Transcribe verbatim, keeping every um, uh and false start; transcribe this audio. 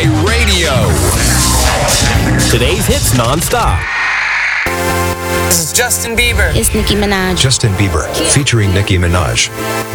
K Radio. Today's hits nonstop. This is Justin Bieber. It's Nicki Minaj. Justin Bieber, featuring Nicki Minaj.